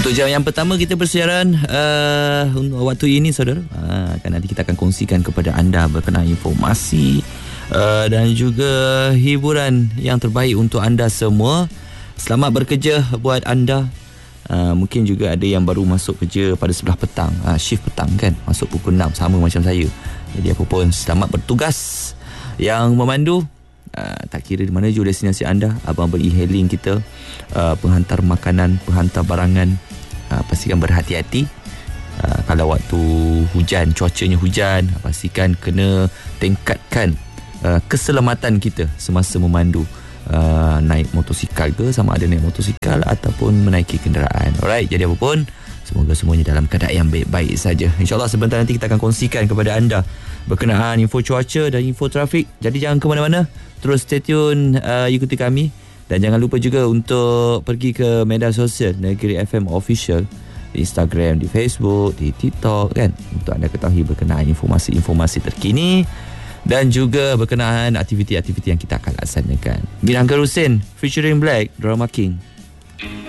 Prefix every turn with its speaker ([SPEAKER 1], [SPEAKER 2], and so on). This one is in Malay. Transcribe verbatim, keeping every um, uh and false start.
[SPEAKER 1] Untuk jam yang pertama kita bersiaran uh, waktu ini saudara, uh, kan nanti kita akan kongsikan kepada anda berkenaan informasi uh, dan juga hiburan yang terbaik untuk anda semua. Selamat bekerja buat anda. Uh, mungkin juga ada yang baru masuk kerja pada sebelah petang, uh, shift petang kan, masuk pukul enam sama macam saya. Jadi apa pun selamat bertugas. Yang memandu, Uh, tak kira di mana juga destinasi anda, abang beri e-hailing kita, uh, penghantar makanan, penghantar barangan, uh, pastikan berhati-hati. uh, Kalau waktu hujan, cuacanya hujan, pastikan kena tingkatkan uh, keselamatan kita semasa memandu, uh, naik motosikal ke, sama ada naik motosikal ataupun menaiki kenderaan. Alright, jadi apa pun, semoga semuanya dalam keadaan yang baik-baik saja. InsyaAllah sebentar nanti kita akan kongsikan kepada anda berkenaan info cuaca dan info trafik. Jadi jangan ke mana-mana, terus stay tune, uh, ikuti kami. Dan jangan lupa juga untuk pergi ke media sosial Negeri F M Official, di Instagram, di Facebook, di TikTok kan, untuk anda ketahui berkenaan informasi-informasi terkini dan juga berkenaan aktiviti-aktiviti yang kita akan laksanakan. Bin Anggar Hussein featuring Black, Drama King.